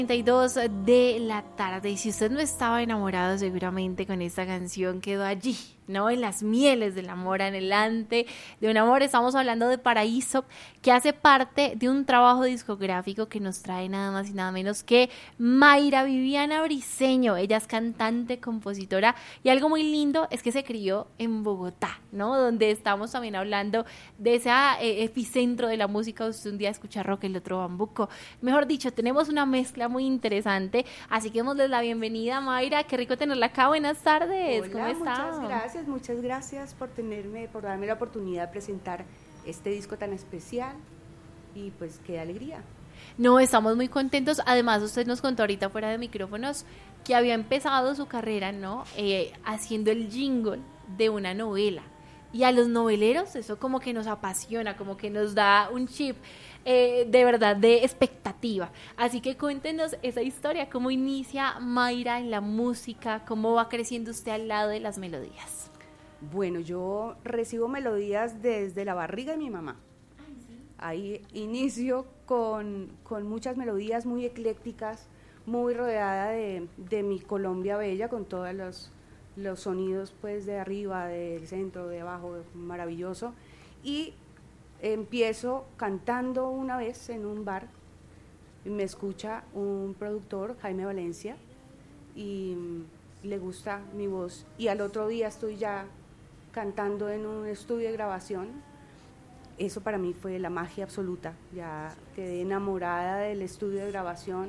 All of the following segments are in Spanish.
32 de la tarde, y si usted no estaba enamorado seguramente con esta canción quedó allí, ¿no? En las mieles del amor, anhelante de un amor. Estamos hablando de Paraíso, que hace parte de un trabajo discográfico que nos trae nada más y nada menos que Mayra Viviana Briceño. Ella es cantante, compositora, y algo muy lindo es que se crió en Bogotá, ¿no? Donde estamos también hablando de ese epicentro de la música. Usted un día escucha rock, el otro bambuco. Mejor dicho, tenemos una mezcla muy interesante, así que démosles la bienvenida a Mayra. Qué rico tenerla acá. Buenas tardes. Hola, ¿Cómo está? muchas gracias por darme la oportunidad de presentar este disco tan especial, y pues qué alegría. No, estamos muy contentos. Además, usted nos contó ahorita fuera de micrófonos que había empezado su carrera, ¿no? Haciendo el jingle de una novela. Y a los noveleros eso como que nos apasiona, como que nos da un chip de verdad de expectativa. Así que cuéntenos esa historia, cómo inicia Mayra en la música, cómo va creciendo usted al lado de las melodías. Bueno, yo recibo melodías desde la barriga de mi mamá. Ahí inicio con muchas melodías muy eclécticas, muy rodeada de mi Colombia bella, con todos los sonidos pues de arriba, del centro, de abajo, maravilloso. Y empiezo cantando una vez en un bar, me escucha un productor, Jaime Valencia, y le gusta mi voz, y al otro día estoy ya cantando en un estudio de grabación. Eso para mí fue la magia absoluta, ya quedé enamorada del estudio de grabación,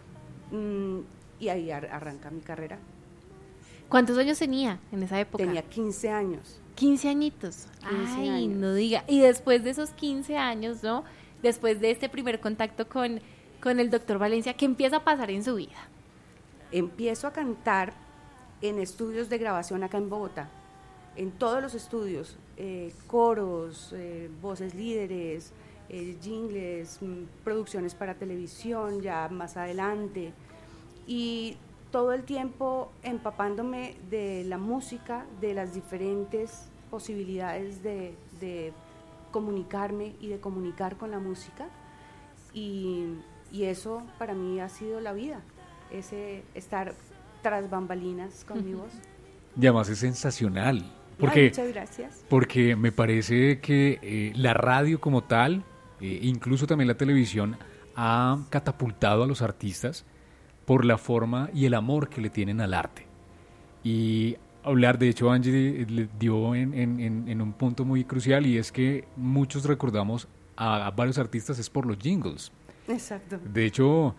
y ahí arranca mi carrera. ¿Cuántos años tenía en esa época? Tenía 15 años. 15 añitos. 15 Ay, años. no diga. Y después de esos 15 años, ¿no? Después de este primer contacto con el doctor Valencia, ¿qué empieza a pasar en su vida? Empiezo a cantar en estudios de grabación acá en Bogotá, en todos los estudios, coros, voces líderes, jingles, producciones para televisión ya más adelante, y todo el tiempo empapándome de la música, de las diferentes posibilidades de comunicarme y de comunicar con la música, y eso para mí ha sido la vida, ese estar tras bambalinas con mi voz. Y además es sensacional, porque, muchas gracias. Porque me parece que la radio como tal, incluso también la televisión, ha catapultado a los artistas por la forma y el amor que le tienen al arte. Y hablar, de hecho, Angie le dio en un punto muy crucial, y es que muchos recordamos a varios artistas es por los jingles. Exacto. De hecho,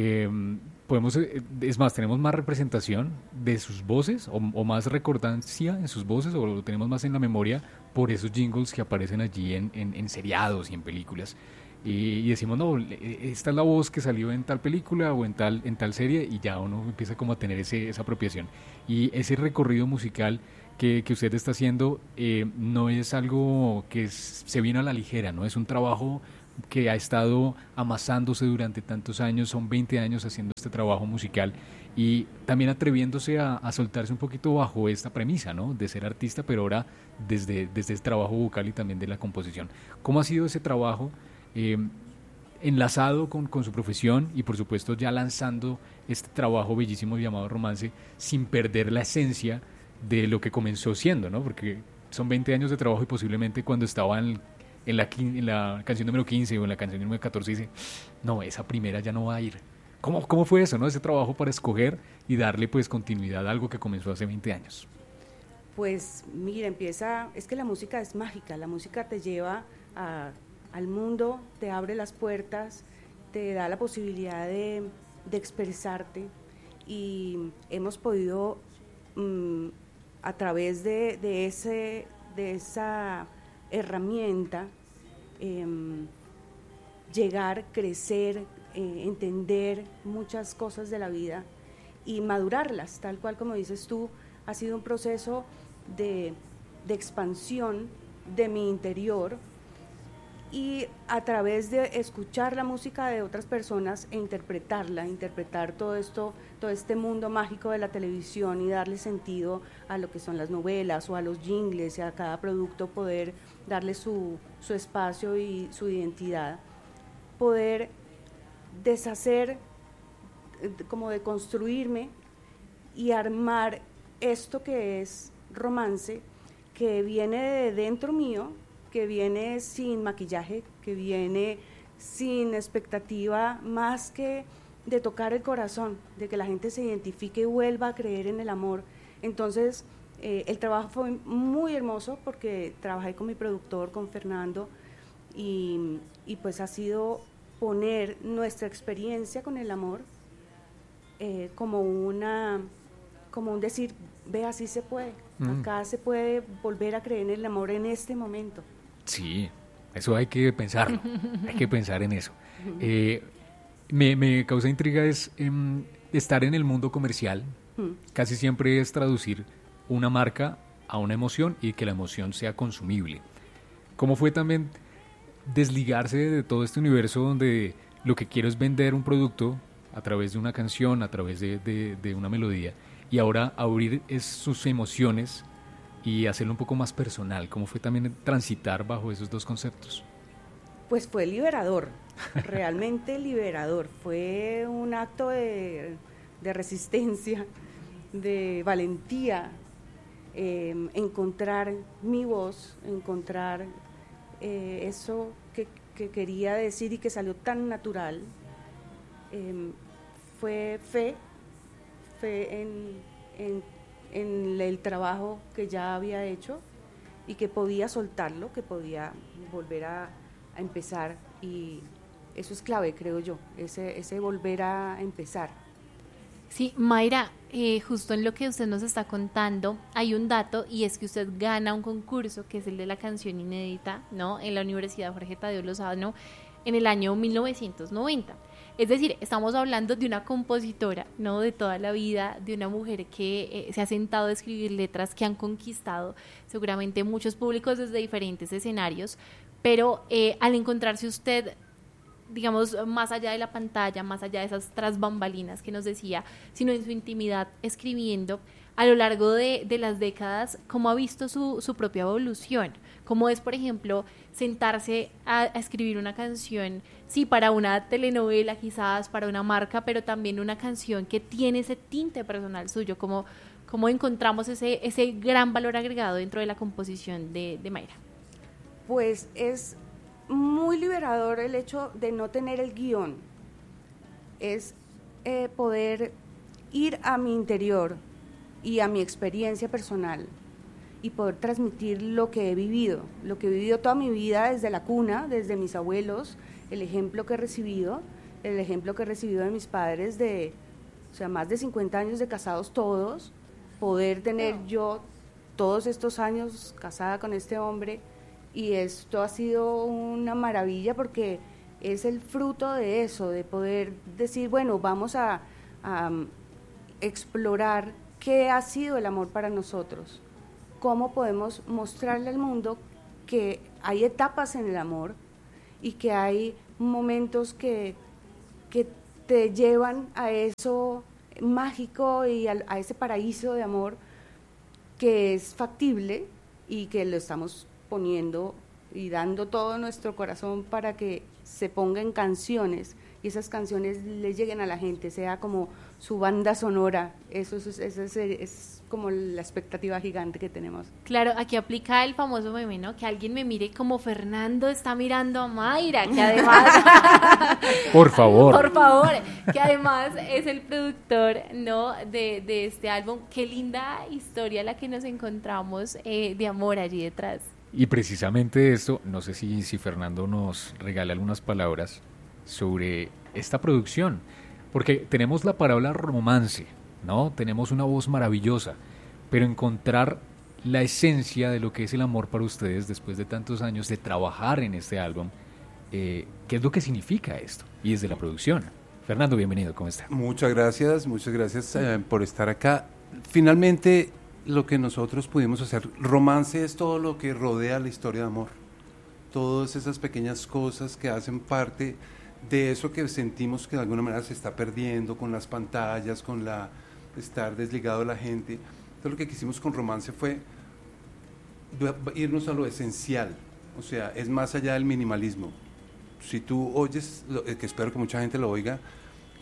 es más, tenemos más representación de sus voces o más recordancia en sus voces, o lo tenemos más en la memoria por esos jingles que aparecen allí en seriados y en películas. Y decimos, no, esta es la voz que salió en tal película o en tal serie, y ya uno empieza como a tener esa apropiación. Y ese recorrido musical que usted está haciendo no es algo que se viene a la ligera, ¿no? Es un trabajo que ha estado amasándose durante tantos años, son 20 años haciendo este trabajo musical, y también atreviéndose a soltarse un poquito bajo esta premisa, ¿no? De ser artista, pero ahora desde el trabajo vocal y también de la composición. ¿Cómo ha sido ese trabajo enlazado con su profesión, y por supuesto ya lanzando este trabajo bellísimo llamado Romance, sin perder la esencia de lo que comenzó siendo, ¿no? Porque son 20 años de trabajo, y posiblemente cuando estaban en la canción número 15 o en la canción número 14 dice, no, esa primera ya no va a ir. ¿Cómo fue eso, no? Ese trabajo para escoger y darle pues continuidad a algo que comenzó hace 20 años. Pues mira, es que la música es mágica, la música te lleva al mundo, te abre las puertas, te da la posibilidad de expresarte, y hemos podido a través de esa herramienta llegar, crecer, entender muchas cosas de la vida y madurarlas, tal cual como dices tú. Ha sido un proceso de expansión de mi interior, y a través de escuchar la música de otras personas e interpretar todo este mundo mágico de la televisión, y darle sentido a lo que son las novelas o a los jingles, y a cada producto poder darle su espacio y su identidad, poder deshacer como de construirme y armar esto que es romance, que viene de dentro mío, que viene sin maquillaje, que viene sin expectativa más que de tocar el corazón, de que la gente se identifique y vuelva a creer en el amor. Entonces, el trabajo fue muy hermoso porque trabajé con mi productor, con Fernando, y pues ha sido poner nuestra experiencia con el amor como un decir, ve, así se puede, acá se puede volver a creer en el amor en este momento. Sí, eso hay que pensarlo, hay que pensar en eso. Me causa intriga es estar en el mundo comercial, casi siempre es traducir una marca a una emoción y que la emoción sea consumible. ¿Cómo fue también desligarse de todo este universo donde lo que quiero es vender un producto a través de una canción, a través de una melodía, y ahora abrir sus emociones y hacerlo un poco más personal? ¿Cómo fue también transitar bajo esos dos conceptos? Pues fue liberador, realmente liberador. Fue un acto de resistencia, de valentía, encontrar mi voz, encontrar eso que quería decir y que salió tan natural. Fue fe en el trabajo que ya había hecho y que podía soltarlo, que podía volver a empezar, y eso es clave, creo yo, ese volver a empezar. Sí, Mayra, justo en lo que usted nos está contando hay un dato, y es que usted gana un concurso que es el de la canción inédita, ¿no?, en la Universidad Jorge Tadeo Lozano en el año 1990. Es decir, estamos hablando de una compositora, ¿no?, de toda la vida, de una mujer que se ha sentado a escribir letras que han conquistado seguramente muchos públicos desde diferentes escenarios, pero al encontrarse usted, digamos, más allá de la pantalla, más allá de esas tras bambalinas que nos decía, sino en su intimidad escribiendo, a lo largo de las décadas, ¿cómo ha visto su propia evolución? ¿Cómo es, por ejemplo, sentarse a escribir una canción, sí, para una telenovela quizás, para una marca, pero también una canción que tiene ese tinte personal suyo? ¿Cómo encontramos ese gran valor agregado dentro de la composición de Mayra? Pues es muy liberador el hecho de no tener el guión, es poder ir a mi interior y a mi experiencia personal y poder transmitir lo que he vivido toda mi vida, desde la cuna, desde mis abuelos, el ejemplo que he recibido de mis padres, más de 50 años de casados todos, poder tener yo todos estos años casada con este hombre. Y esto ha sido una maravilla porque es el fruto de eso, de poder decir, bueno, vamos a explorar qué ha sido el amor para nosotros, cómo podemos mostrarle al mundo que hay etapas en el amor y que hay momentos que te llevan a eso mágico y a ese paraíso de amor que es factible y que lo estamos poniendo y dando todo nuestro corazón para que se ponga en canciones y esas canciones le lleguen a la gente, sea como su banda sonora. Eso es como la expectativa gigante que tenemos. Claro, aquí aplica el famoso meme, ¿no? Que alguien me mire como Fernando está mirando a Mayra, que además por favor, que además es el productor, ¿no?, de este álbum. Qué linda historia la que nos encontramos de amor allí detrás. Y precisamente esto, no sé si Fernando nos regala algunas palabras sobre esta producción, porque tenemos la palabra romance, ¿no? Tenemos una voz maravillosa, pero encontrar la esencia de lo que es el amor para ustedes después de tantos años de trabajar en este álbum, ¿qué es lo que significa esto? Y desde la producción. Fernando, bienvenido, ¿cómo está? Muchas gracias por estar acá. Finalmente, lo que nosotros pudimos hacer, romance es todo lo que rodea la historia de amor, todas esas pequeñas cosas que hacen parte de eso que sentimos que de alguna manera se está perdiendo con las pantallas, con estar desligado de la gente. Entonces lo que quisimos con romance fue irnos a lo esencial, o sea, es más allá del minimalismo. Si tú oyes, que espero que mucha gente lo oiga,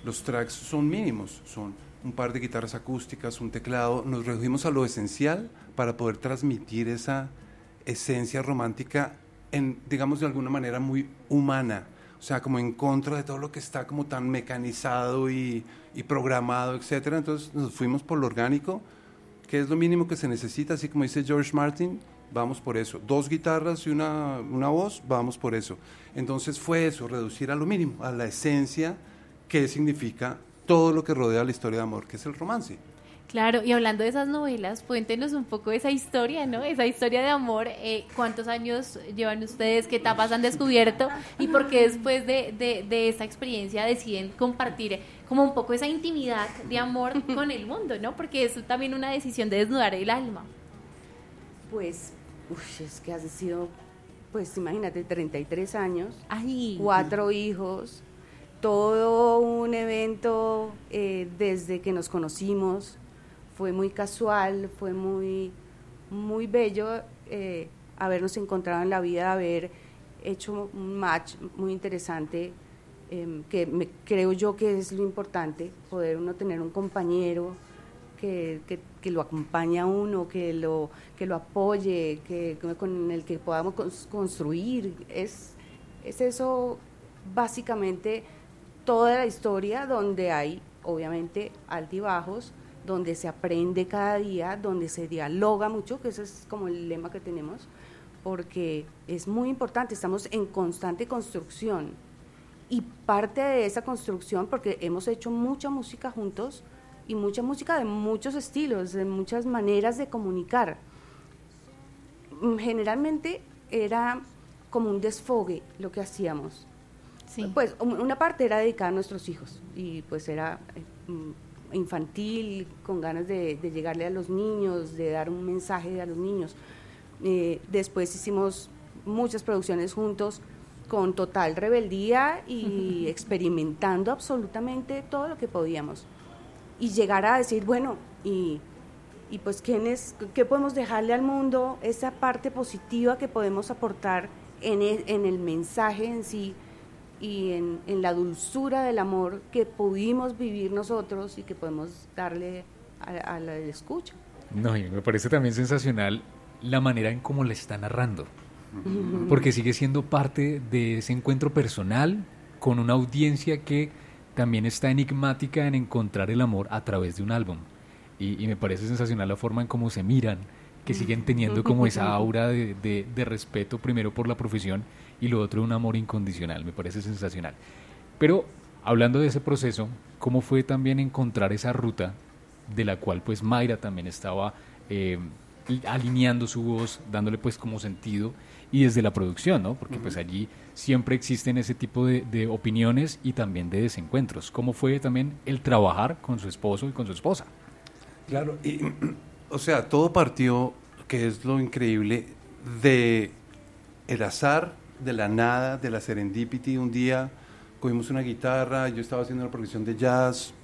Los tracks son mínimos, son un par de guitarras acústicas, un teclado. Nos redujimos a lo esencial para poder transmitir esa esencia romántica digamos, de alguna manera muy humana. O sea, como en contra de todo lo que está como tan mecanizado y programado, etcétera. Entonces nos fuimos por lo orgánico, que es lo mínimo que se necesita, así como dice George Martin, vamos por eso. 2 guitarras y una voz, vamos por eso. Entonces fue eso, reducir a lo mínimo, a la esencia que significa todo lo que rodea la historia de amor, que es el romance. Claro, y hablando de esas novelas, cuéntenos un poco de esa historia, ¿no? Esa historia de amor, ¿cuántos años llevan ustedes? ¿Qué etapas han descubierto? ¿Y por qué después de esa experiencia deciden compartir como un poco esa intimidad de amor con el mundo, ¿no? Porque es también una decisión de desnudar el alma. Pues, es que has sido, pues imagínate, 33 años, Ay. 4 hijos, todo un evento desde que nos conocimos. Fue muy casual, fue muy, muy bello habernos encontrado en la vida, haber hecho un match muy interesante, creo yo que es lo importante, poder uno tener un compañero que lo acompañe a uno, que lo apoye, con el que podamos construir. Es eso básicamente toda la historia, donde hay obviamente altibajos, donde se aprende cada día, donde se dialoga mucho, que ese es como el lema que tenemos, porque es muy importante, estamos en constante construcción, y parte de esa construcción, porque hemos hecho mucha música juntos, y mucha música de muchos estilos, de muchas maneras de comunicar. Generalmente era como un desfogue lo que hacíamos. Sí. Pues una parte era dedicada a nuestros hijos, y pues era infantil, con ganas de llegarle a los niños, de dar un mensaje a los niños. Después hicimos muchas producciones juntos con total rebeldía y experimentando absolutamente todo lo que podíamos. Y llegar a decir, bueno, y pues ¿qué podemos dejarle al mundo? Esa parte positiva que podemos aportar en el mensaje en sí, y en la dulzura del amor que pudimos vivir nosotros y que podemos darle a la escucha. No, y me parece también sensacional la manera en cómo la está narrando, porque sigue siendo parte de ese encuentro personal con una audiencia que también está enigmática en encontrar el amor a través de un álbum, y me parece sensacional la forma en cómo se miran, que siguen teniendo como esa aura de respeto, primero por la profesión y lo otro un amor incondicional. Me parece sensacional. Pero hablando de ese proceso, ¿cómo fue también encontrar esa ruta de la cual pues Mayra también estaba alineando su voz, dándole pues como sentido, y desde la producción, ¿no? Porque pues allí siempre existen ese tipo de opiniones y también de desencuentros. ¿Cómo fue también el trabajar con su esposo y con su esposa? Claro, y o sea, todo partió, que es lo increíble, de el azar, de la nada, de la serendipity. Un día cogimos una guitarra, yo estaba haciendo una progresión de jazz,